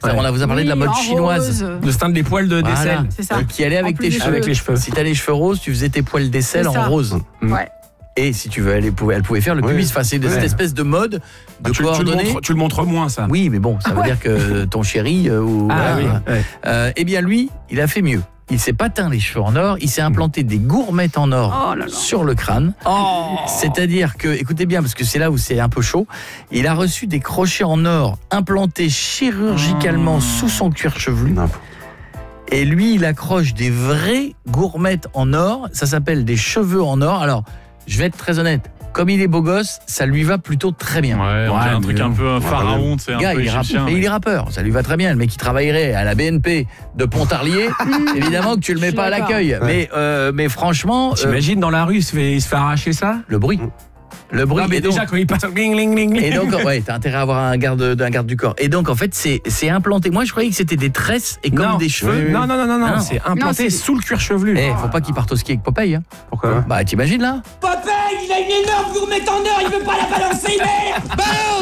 Ouais. On vous a parlé de la mode chinoise. De se teindre les poils de d'aisselle. C'est ça. Qui allait avec tes cheveux. Avec les cheveux. Si t'as les cheveux roses, tu faisais tes poils d'aisselle en rose. Ouais. Et si tu veux, elle pouvait faire le pubis. Enfin, c'est cette espèce de mode de coordonnées. Tu le montres moins, ça. Oui, mais bon, ça veut dire que ton chéri eh bien lui, il a fait mieux. Il s'est pas teint les cheveux en or, il s'est implanté des gourmettes en or sur le crâne. C'est-à-dire que, écoutez bien, parce que c'est là où c'est un peu chaud, il a reçu des crochets en or implantés chirurgicalement sous son cuir chevelu. Et lui, il accroche des vraies gourmettes en or. Ça s'appelle des cheveux en or. Alors, je vais être très honnête. Comme il est beau gosse, ça lui va plutôt très bien. Ouais, on a un truc un peu pharaon, c'est un peu égyptien. Mais il est rappeur, ça lui va très bien. Le mec qui travaillerait à la BNP de Pontarlier, évidemment que tu le mets pas à l'accueil. Mais franchement... T'imagines dans la rue, il se fait arracher ça? Le bruit. Le bruit. Non, mais déjà, quand il passe, et donc, t'as intérêt à avoir un garde du corps. Et donc, en fait, c'est implanté. Moi, je croyais que c'était des tresses et comme des cheveux. Non, c'est implanté sous le cuir chevelu. Faut pas qu'il parte au ski avec Popeye. Hein. Pourquoi? Bah, t'imagines là? Popeye, il a une énorme gourmette en or, il veut pas la balancer, merde!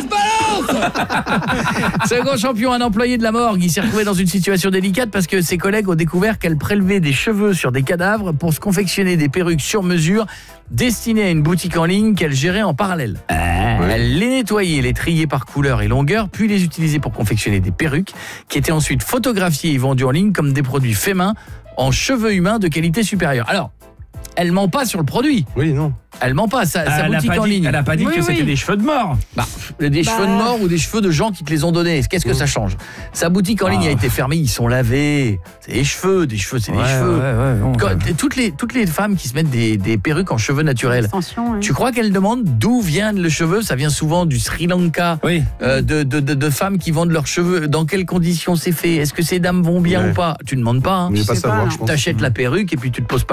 Balance! Second champion, un employé de la morgue. Il s'est retrouvé dans une situation délicate parce que ses collègues ont découvert qu'elle prélevait des cheveux sur des cadavres pour se confectionner des perruques sur mesure destinées à une boutique en ligne qu'elle gérait en parallèle. Elle les nettoyait, les triait par couleur et longueur, puis les utilisait pour confectionner des perruques qui étaient ensuite photographiées et vendues en ligne comme des produits faits main en cheveux humains de qualité supérieure. Alors, elle ment pas sur le produit. Oui, non. Elle ment pas, sa boutique en ligne. Elle a pas dit que c'était des cheveux de mort. Des cheveux de mort ou des cheveux de gens qui te les ont donnés. Qu'est-ce que ça change? Sa boutique en ligne a été fermée, ils sont lavés. C'est des cheveux, c'est des cheveux. Toutes les femmes qui se mettent des perruques en cheveux naturels. Tu crois qu'elles demandent d'où viennent les cheveux? Ça vient souvent du Sri Lanka. De femmes qui vendent leurs cheveux. Dans quelles conditions c'est fait? Est-ce que ces dames vont bien ou pas? Tu ne demandes pas. Hein. Je vais pas savoir, je pense. T'achètes la perruque et puis tu te poses pas